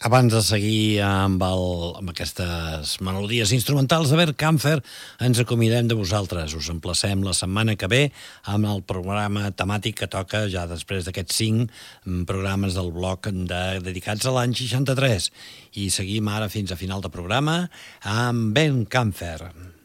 Abans de seguir amb aquestes melodies instrumentals de Bert Kaempfer, ens acomiadem de vosaltres. Us emplacem la setmana que ve amb el programa temàtic que toca ja després d'aquests 5 programes del bloc dedicats a l'any 63. I seguim ara fins a final de programa amb Bert Kaempfer.